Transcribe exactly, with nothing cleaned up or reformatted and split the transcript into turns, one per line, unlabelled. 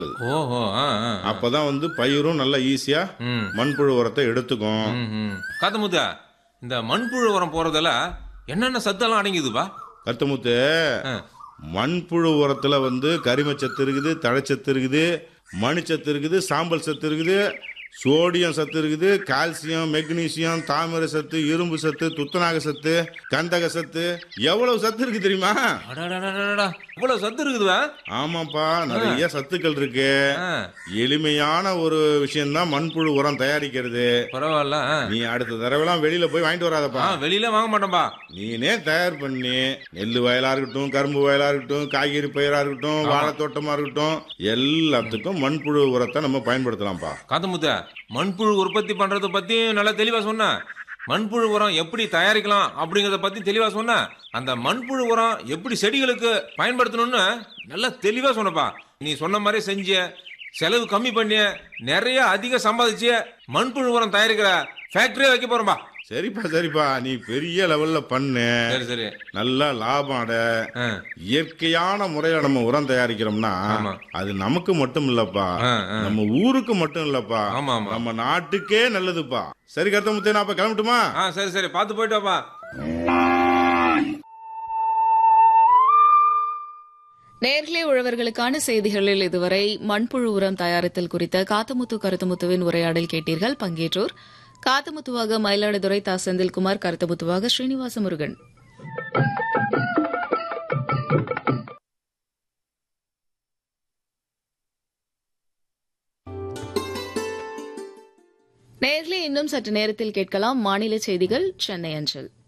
ஓஹோ! ஆ, ஆ, ஆ.
அப்பதான் வந்து பயிரும் நல்லா ஈஸியா
ம்.
மண்புழு உரத்தை எடுத்துக்கும்.
ம், ம். காத்தமுத்தா, இந்த மண்புழு உரம் போறதுல என்னென்ன சத்தெல்லாம் அடங்கிதுப்பா?
கருத்தமுத்து,
ஆ.
மண்புழு உரத்துல வந்து கரிமச்சத்து இருக்குது, தழைச்சத்து இருக்குது, மணிச்சத்து இருக்குது, சாம்பல் சத்து இருக்குது, சோடியம் சத்து இருக்குது, கால்சியம், மெக்னீசியம், தாமிர சத்து, இரும்பு சத்து, துத்தநாக சத்து, கந்தக சத்து, எவ்வளவு சத்து இருக்கு தெரியுமா?
அடடடடடா! இவ்வளவு சத்து இருக்குதுவா?
ஆமாப்பா, நிறைய சத்துக்கள் இருக்கு.
ஆ.
எளிமையான ஒரு விஷயம்தான் மண்புழு உரம் தயாரிக்கிறது.
பரவாயில்ல. ஆ.
நீ அடுத்த தடவைலாம் வெளியில போய் வாங்கிட்டு வராதப்பா.
ஆ, வெளியில வாங்க மாட்டோம்பா.
நீனே தயார் பண்ணி நெல் வயலா இருக்கட்டும், கரும்பு வயலா இருக்கட்டும், காய்கறி பயிரா இருக்கட்டும், வாழை தோட்டமா இருக்கட்டும், எல்லாத்துக்கும் மண்புழு உரத்தை நம்ம பயன்படுத்தலாம்ப்பா.
காத்தமுத்தா, மண்புழு உற்பத்தி பண்றத பத்தி நல்லா தெளிவா சொன்ன. மண்புழு உரம் எப்படி தயாரிக்கலாம் அப்படிங்கறத பத்தி தெளிவா சொன்ன. அந்த மண்புழு உரம் எப்படி செடிகளுக்கு பயன்படுத்தணும்னு நல்லா தெளிவா சொன்னப்பா. நீ சொன்ன மாதிரி செஞ்ச, செலவு கம்மி பண்ணி நிறைய அதிக சம்பாதிச்சு மண்புழு உரம் தயாரிக்கிற ஃபேக்டரியே வைக்க போறோம்பா.
சரிப்பா சரிப்பா, நீ பெரிய லெவல்ல பண்ணு,
சரி சரி.
நல்லா லாபம் அட.
ஆ,
இயற்கையான முறையில நம்ம உரம் தயாரிக்கிறோம்னா
ஆமா.
அது நமக்கு மட்டும் இல்லப்பா,
ஆ, ஆ.
நம்ம ஊருக்கு மட்டும் இல்லப்பா,
ஆமா, ஆமா.
நம்ம நாட்டுக்கே நல்லதுப்பா. சரி கருத்தமுத்து, நான் அப்ப கிளம்பட்டுமா?
ஆ, சரி சரி, பார்த்து போயிட்டு வாப்பா.
நேர்களே, உழவர்களுக்கான செய்திகளில் இதுவரை மண்புழு உரம் தயாரித்தல் குறித்த காத்தமுத்து கருத்தமுத்துவின் உரையாடல் கேட்டீர்கள். பங்கேற்றோர் காத்தமுத்துவாக மயிலாடுதுறை தா செந்தில்குமார், கருத்தமுத்துவாக ஸ்ரீனிவாச முருகன். நேர்களே, இன்னும் சற்று நேரத்தில் கேட்கலாம் மாநில செய்திகள் சென்னை அஞ்சல்.